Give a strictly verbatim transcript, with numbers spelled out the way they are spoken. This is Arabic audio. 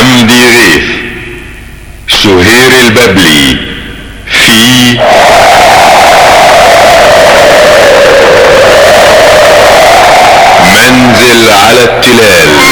حمدي غيث، سهير الببلي في منزل على التلال.